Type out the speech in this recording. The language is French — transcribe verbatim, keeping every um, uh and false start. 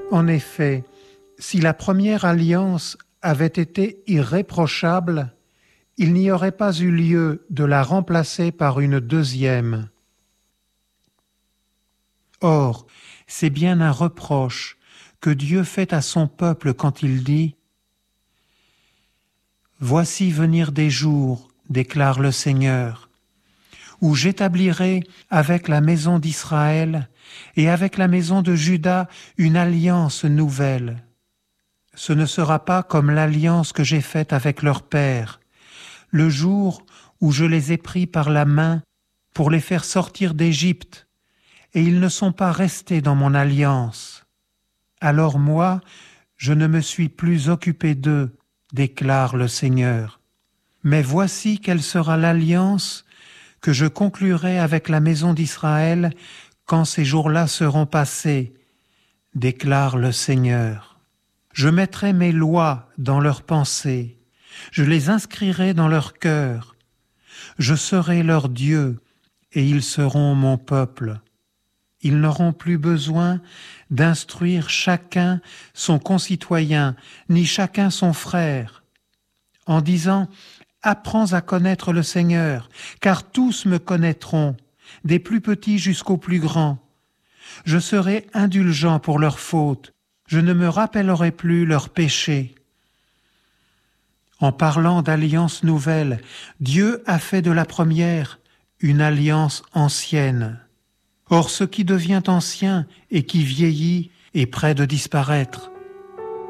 En effet, si la première alliance avait été irréprochable, il n'y aurait pas eu lieu de la remplacer par une deuxième. Or, c'est bien un reproche que Dieu fait à son peuple quand il dit « Voici venir des jours, déclare le Seigneur, où j'établirai avec la maison d'Israël et avec la maison de Juda une alliance nouvelle. Ce ne sera pas comme l'alliance que j'ai faite avec leur père, le jour où je les ai pris par la main pour les faire sortir d'Égypte, et ils ne sont pas restés dans mon alliance. Alors moi, je ne me suis plus occupé d'eux, déclare le Seigneur. Mais voici quelle sera l'alliance que je conclurai avec la maison d'Israël quand ces jours-là seront passés, déclare le Seigneur. Je mettrai mes lois dans leurs pensées, je les inscrirai dans leur cœur. Je serai leur Dieu, et ils seront mon peuple. Ils n'auront plus besoin d'instruire chacun son concitoyen, ni chacun son frère, en disant « Apprends à connaître le Seigneur, car tous me connaîtront, des plus petits jusqu'aux plus grands. Je serai indulgent pour leurs fautes, je ne me rappellerai plus leurs péchés. » En parlant d'alliance nouvelle, Dieu a fait de la première une alliance ancienne. Or, ce qui devient ancien et qui vieillit est près de disparaître.